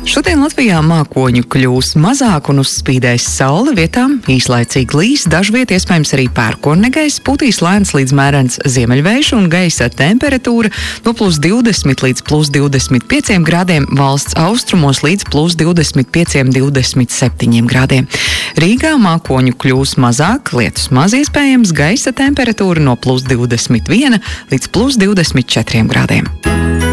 Šodien Latvijā mākoņu kļūs mazāk un uzspīdēs saule, vietām īslaicīgi līs, dažviet iespējams arī pērkonnegaiss, pūtīs lēns līdz mērens ziemeļvējš un gaisa temperatūra no +20 līdz +25 grādiem, valsts austrumos līdz +25–27 grādiem. Rīgā mākoņu kļūs mazāk, lietus maz iespējams, gaisa temperatūra no +21 līdz +24 grādiem.